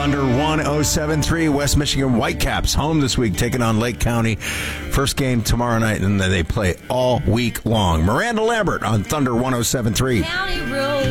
Thunder 107.3, West Michigan Whitecaps home this week, taking on Lake County. First game tomorrow night, and then they play all week long. Miranda Lambert on Thunder 107.3. County Road.